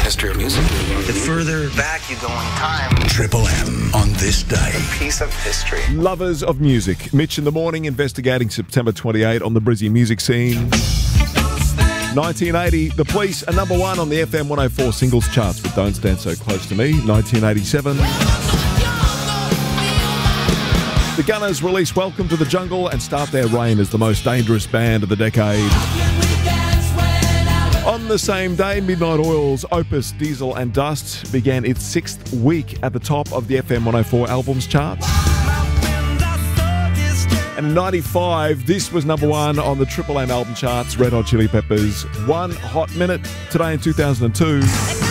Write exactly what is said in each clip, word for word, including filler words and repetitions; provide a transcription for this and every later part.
history of music. The further back you go in time, Triple M on this day. a piece of history. Lovers of music. Mitch in the morning investigating September twenty-eighth on the Brizzy music scene. nineteen eighty, The Police are number one on the F M one oh four singles charts with Don't Stand So Close to Me. nineteen eighty-seven. The Gunners release Welcome to the Jungle and start their reign as the most dangerous band of the decade. On the same day, Midnight Oil's Opus, Diesel and Dust began its sixth week at the top of the F M one oh four albums charts. And in ninety-five, this was number one on the Triple M album charts, Red Hot Chili Peppers, One Hot Minute. Today in two thousand two,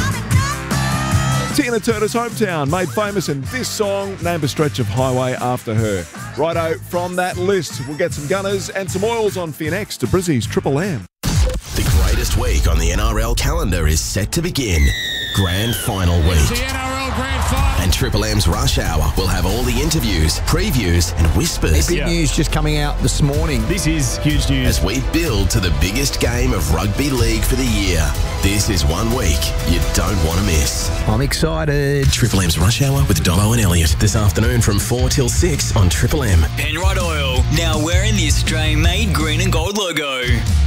Tina Turner's hometown made famous in this song, named a stretch of highway after her. Righto, from that list, we'll get some Gunners and some Oils on for you next to Brizzy's Triple M. The greatest week on the N R L calendar is set to begin. Grand Final week. The N R L Grand Final. And Triple M's Rush Hour will have all the interviews, previews and whispers. Big Yeah. news just coming out this morning. This is huge news. As we build to the biggest game of rugby league for the year. This is one week you don't want to miss. I'm excited. Triple M's Rush Hour with Dolo and Elliot this afternoon from four till six on Triple M. Penrite Oil, now wearing the Australian-made green and gold logo.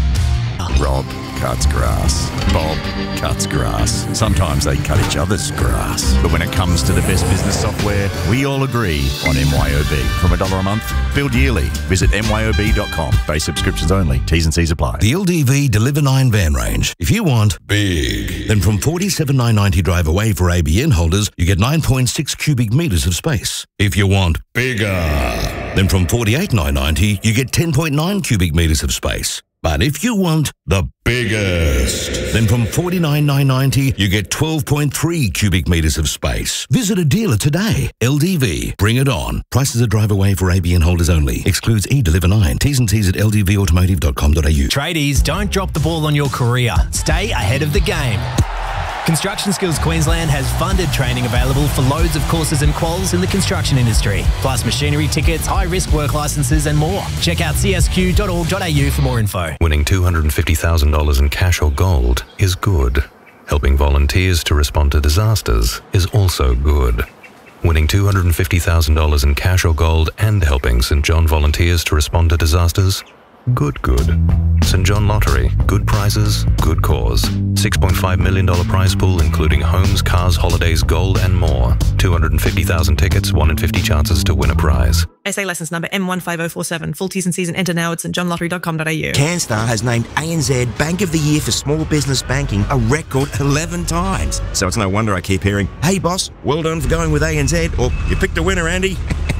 Rob cuts grass. Bob cuts grass. Sometimes they cut each other's grass. But when it comes to the best business software, we all agree on M Y O B. From a dollar a month, billed yearly. Visit M Y O B dot com. Base subscriptions only. T's and C's apply. The L D V Deliver nine van range. If you want big, then from forty-seven thousand nine hundred ninety drive away for A B N holders, you get nine point six cubic metres of space. If you want bigger, then from forty-eight thousand nine hundred ninety, you get ten point nine cubic metres of space. But if you want the biggest, then from forty-nine thousand nine hundred ninety, you get twelve point three cubic metres of space. Visit a dealer today. L D V, bring it on. Prices are drive away for A B N holders only. Excludes e-Deliver nine. T's and T's at L D V automotive dot com dot a u. Tradies, don't drop the ball on your career. Stay ahead of the game. Construction Skills Queensland has funded training available for loads of courses and quals in the construction industry, plus machinery tickets, high-risk work licences and more. Check out c s q dot org dot a u for more info. Winning two hundred fifty thousand dollars in cash or gold is good. Helping volunteers to respond to disasters is also good. Winning two hundred fifty thousand dollars in cash or gold and helping St John volunteers to respond to disasters? Good, good. St John Lottery. Good prizes, good cause. six point five million dollars prize pool including homes, cars, holidays, gold and more. two hundred fifty thousand tickets, one in fifty chances to win a prize. S A licence number M one five oh four seven. Full T's and C's and enter now at st john lottery dot com dot a u. CanStar has named A N Z Bank of the Year for Small Business Banking a record eleven times. So it's no wonder I keep hearing, hey boss, well done for going with A N Z, or you picked a winner, Andy.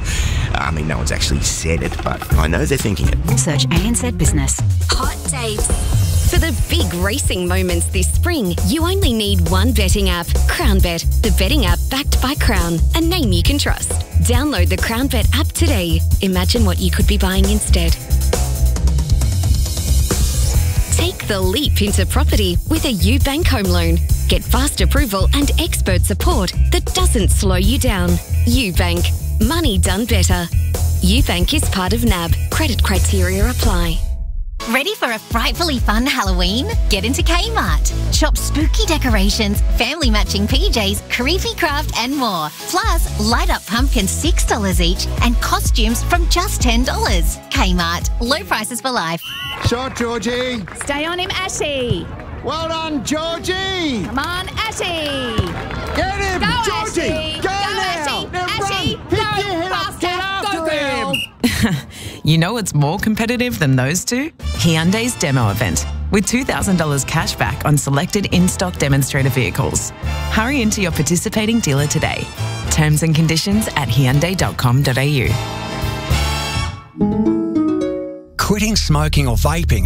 I mean, no one's actually said it, but I know they're thinking it. Search A N Z Business. Hot dates. For the big racing moments this spring, you only need one betting app, CrownBet, the betting app backed by Crown, a name you can trust. Download the CrownBet app today. Imagine what you could be buying instead. Take the leap into property with a UBank home loan. Get fast approval and expert support that doesn't slow you down. UBank. Money done better. UBank is part of N A B. Credit criteria apply. Ready for a frightfully fun Halloween? Get into Kmart. Shop spooky decorations, family matching P Js, creepy craft and more. Plus, light up pumpkins six dollars each and costumes from just ten dollars. Kmart. Low prices for life. Shot, Georgie. Stay on him, Ashy. Well done, Georgie. Come on, Ashy. Get him, Go, Georgie. Ashy. Go, Go, now. Ashy. Now Ashy. run. Pick Go, your head up. faster. Get after Go, him. You know what's more competitive than those two? Hyundai's demo event, with two thousand dollars cash back on selected in-stock demonstrator vehicles. Hurry into your participating dealer today. Terms and conditions at hyundai dot com dot a u. Quitting smoking or vaping